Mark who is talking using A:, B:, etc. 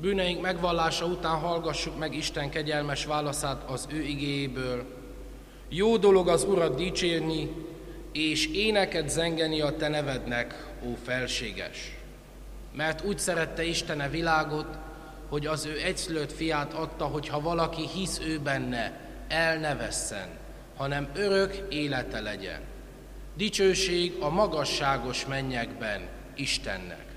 A: Bűneink megvallása után hallgassuk meg Isten kegyelmes válaszát az ő igéjéből. Jó dolog az Urat dicsérni, és éneket zengeni a te nevednek, ó felséges. Mert úgy szerette Isten a világot, hogy az ő egyszülött fiát adta, hogyha valaki hisz ő benne, el ne vesszen, hanem örök élete legyen. Dicsőség a magasságos mennyekben Istennek.